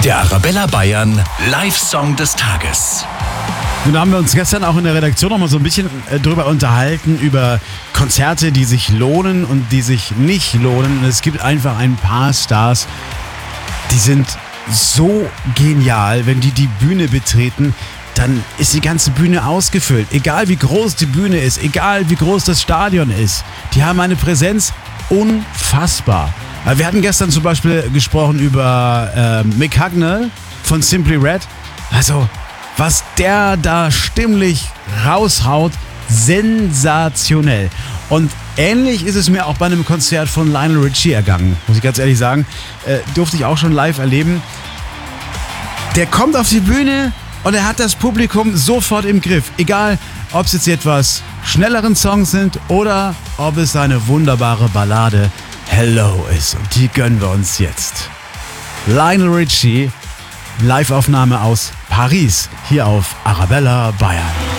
Der Arabella Bayern Live-Song des Tages. Nun haben wir uns gestern auch in der Redaktion noch mal so ein bisschen drüber unterhalten, über Konzerte, die sich lohnen und die sich nicht lohnen. Und es gibt einfach ein paar Stars, die sind so genial, wenn die Bühne betreten, dann ist die ganze Bühne ausgefüllt. Egal wie groß die Bühne ist, egal wie groß das Stadion ist. Die haben eine Präsenz unfassbar. Wir hatten gestern zum Beispiel gesprochen über Mick Hucknall von Simply Red. Also, was der da stimmlich raushaut, sensationell. Und ähnlich ist es mir auch bei einem Konzert von Lionel Richie ergangen, muss ich ganz ehrlich sagen. Durfte ich auch schon live erleben. Der kommt auf die Bühne und er hat das Publikum sofort im Griff. Egal, ob es jetzt etwas schnelleren Songs sind oder ob es eine wunderbare Ballade Hello ist. Und die gönnen wir uns jetzt. Lionel Richie, Live-Aufnahme aus Paris, hier auf Arabella Bayern.